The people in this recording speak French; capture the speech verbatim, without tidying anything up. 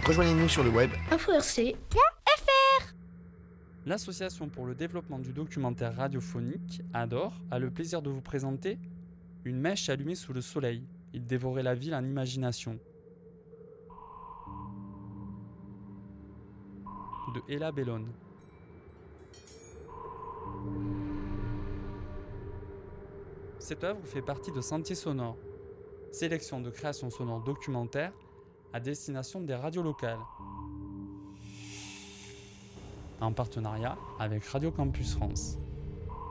Rejoignez-nous sur le web info r c point f r. L'Association pour le développement du documentaire radiophonique, A D O R, a le plaisir de vous présenter Une mèche allumée sous le soleil. Il dévorait la ville en imagination. De Ella Bellone. Cette œuvre fait partie de Sentiers sonores, sélection de créations sonores documentaires à destination des radios locales, en partenariat avec Radio Campus France.